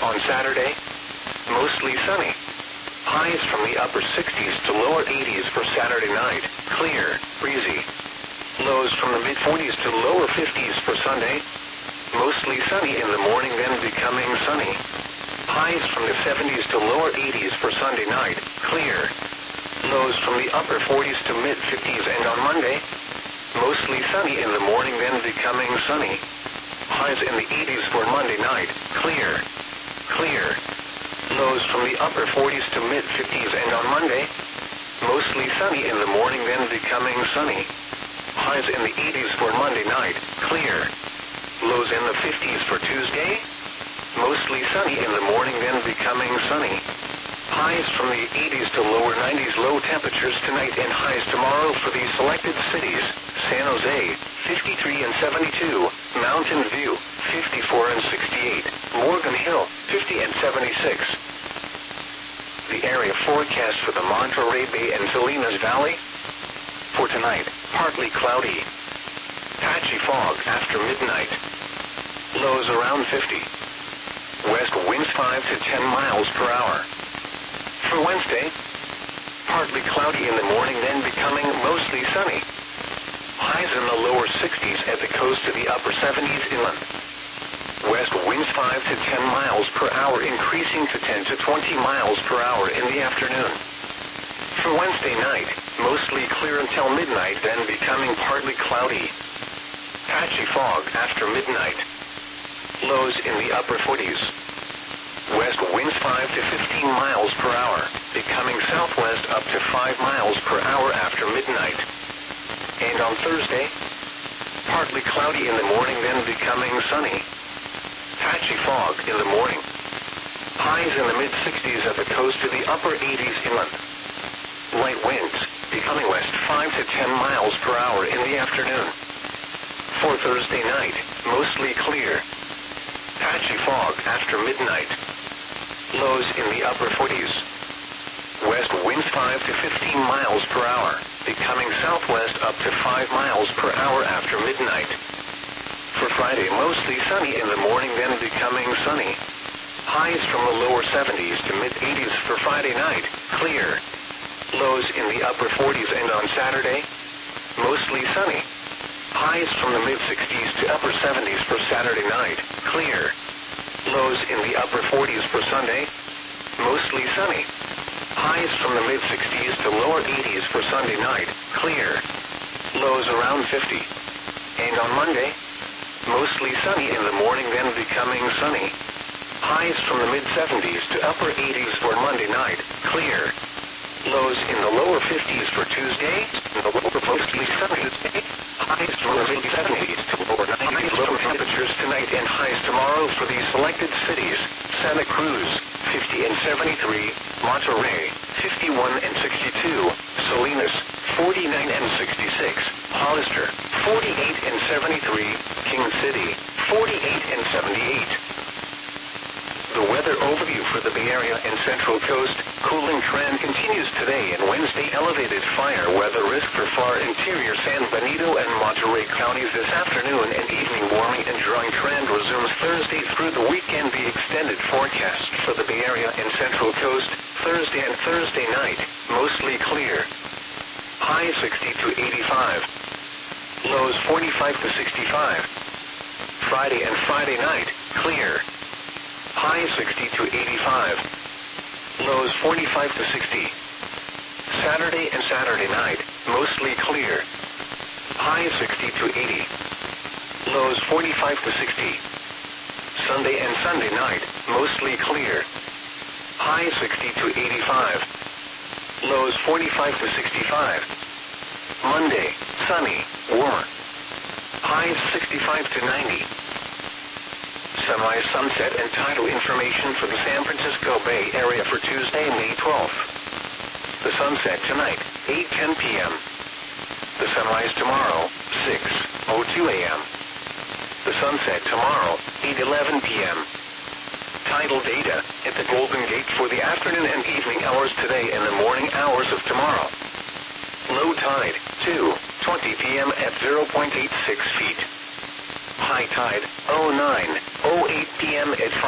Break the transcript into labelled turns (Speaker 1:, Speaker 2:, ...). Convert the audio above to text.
Speaker 1: On Saturday, mostly sunny. Highs from the upper 60s to lower 80s for Saturday night. Clear, breezy. Lows from the mid-40s to lower 50s for Sunday. Mostly sunny in the morning, then becoming sunny. Highs from the 70s to lower 80s for Sunday night. Clear. Lows from the upper 40s to mid-50s, and on Monday, mostly sunny in the morning, then becoming sunny. Highs in the 80s for Monday night. Clear. Clear. Lows from the upper 40s to mid-50s, and on Monday, mostly sunny in the morning, then becoming sunny. Highs in the 80s for Monday night. Clear. Lows in the 50s for Tuesday. Mostly sunny in the morning, then becoming sunny. Highs from the 80s to lower 90s. Low temperatures tonight and highs tomorrow for these selected cities. San Jose, 53 and 72. Mountain View, 54 and 68. Morgan Hill, 50 and 76. The area forecast for the Monterey Bay and Salinas Valley. For tonight, partly cloudy. Patchy fog after midnight. Lows around 50. West winds 5 to 10 miles per hour. For Wednesday, partly cloudy in the morning, then becoming mostly sunny. Highs in the lower 60s at the coast to the upper 70s inland. West winds 5 to 10 miles per hour, increasing to 10 to 20 miles per hour in the afternoon. For Wednesday night, mostly clear until midnight, then becoming partly cloudy. Patchy fog after midnight. Lows in the upper 40s. West winds 5 to 15 miles per hour, becoming southwest up to 5 miles per hour after midnight. And on Thursday, partly cloudy in the morning, then becoming sunny. Patchy fog in the morning. Highs in the mid-60s at the coast to the upper 80s inland. Light winds, becoming west 5 to 10 miles per hour in the afternoon. For Thursday night, mostly clear. Patchy fog after midnight. Lows in the upper 40s. West winds 5 to 15 miles per hour, becoming southwest up to 5 miles per hour after midnight. For Friday, mostly sunny in the morning, then becoming sunny. Highs from the lower 70s to mid-80s for Friday night. Clear. Lows in the upper 40s, and on Saturday, mostly sunny. Highs from the mid-60s to upper 70s for Saturday night. Clear. Lows in the upper 40s for Sunday. Mostly sunny. Highs from the mid-60s to lower 80s for Sunday night. Clear. Lows around 50. And on Monday, mostly sunny in the morning, then becoming sunny. Highs from the mid-70s to upper 80s for Monday night. Clear. Lows in the lower 50s for Tuesday. Mostly sunny. Highs from the mid-70s to lower 90s. Low temperatures tonight and highs tomorrow for these selected cities. Santa Cruz, 50 and 73. Monterey, 51 and 62. Salinas, 49 and 66. Hollister, 48 and 73. King City, 48 and 78. The weather overview for the Bay Area and Central Coast. Cooling trend continues today and Wednesday. Elevated fire weather risk for far interior San Benito and Monterey counties this afternoon and evening. Warming and drying trend resumes Thursday through the weekend. The extended forecast for the Bay Area and Central Coast. Thursday and Thursday night, mostly clear. High 60 to 85. Lows 45 to 65. Friday and Friday night, clear. High 60 to 85. Lows 45 to 60. Saturday and Saturday night, mostly clear. High 60 to 80. Lows 45 to 60. Sunday and Sunday night, mostly clear. High 60 to 85. Lows 45 to 65. Monday, sunny, warmer. Highs 65 to 90. Sunrise, sunset, and tidal information for the San Francisco Bay Area for Tuesday, May 12th. The sunset tonight, 8:10 p.m. The sunrise tomorrow, 6:02 a.m. The sunset tomorrow, 8:11 p.m. Tidal data at the Golden Gate for the afternoon and evening hours today and the morning hours of tomorrow. Low tide, 2:20 p.m. at 0.86 feet. High tide, 09:08 p.m. at